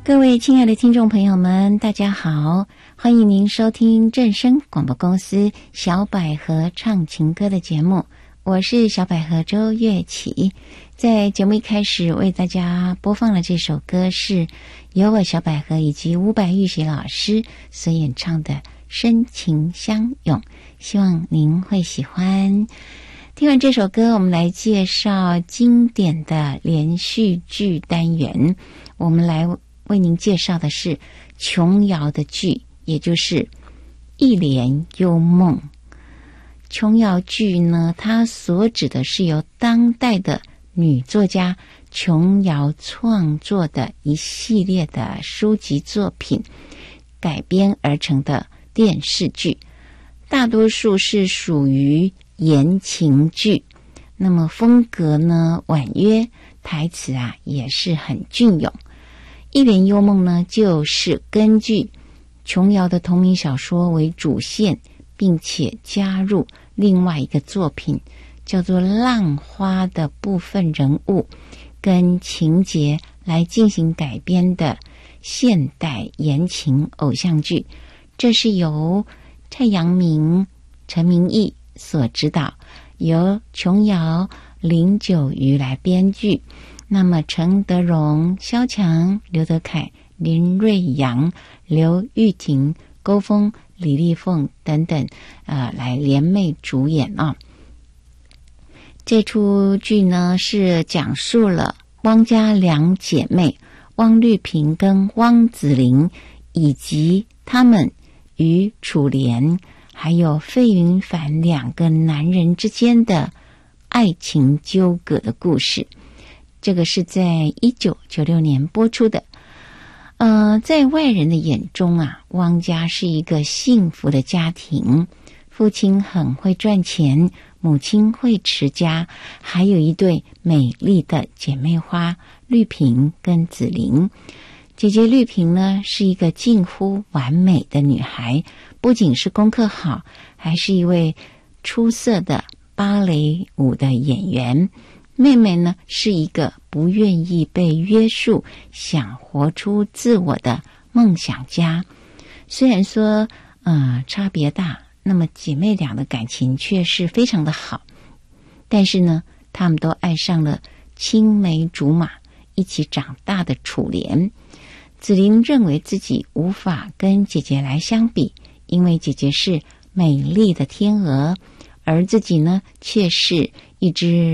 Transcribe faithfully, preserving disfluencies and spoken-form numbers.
各位亲爱的听众朋友们，大家好，欢迎您收听正声广播公司小百合唱情歌的节目，我是小百合周月琪。在节目一开始为大家播放的这首歌是由我小百合以及伍佰玉喜老师所演唱的《深情相拥》，希望您会喜欢。听完这首歌，我们来介绍经典的连续剧单元。我们来为您介绍的是琼瑶的剧，也就是《一帘幽梦》。琼瑶剧呢，它所指的是由当代的女作家琼瑶创作的一系列的书籍作品改编而成的电视剧，大多数是属于言情剧，那么风格呢婉约，台词啊也是很隽永。一帘幽梦呢，就是根据琼瑶的同名小说为主线，并且加入另外一个作品叫做浪花的部分人物跟情节来进行改编的现代言情偶像剧。这是由蔡阳明、陈明义所指导，由琼瑶、林九瑜来编剧。那么陈德容、萧蔷、刘德凯、林瑞阳、刘玉婷、勾峰、李丽凤等等呃，来联袂主演啊。这出剧呢是讲述了汪家两姐妹汪绿萍跟汪子玲以及他们与楚莲还有费云凡两个男人之间的爱情纠葛的故事。这个是在一九九六年播出的。呃，在外人的眼中啊，汪家是一个幸福的家庭，父亲很会赚钱，母亲会持家，还有一对美丽的姐妹花绿萍跟紫菱。姐姐绿萍呢，是一个近乎完美的女孩，不仅是功课好，还是一位出色的芭蕾舞的演员。妹妹呢，是一个不愿意被约束，想活出自我的梦想家。虽然说呃差别大，那么姐妹俩的感情却是非常的好。但是呢，她们都爱上了青梅竹马一起长大的楚莲。紫菱认为自己无法跟姐姐来相比，因为姐姐是美丽的天鹅，而自己呢却是一只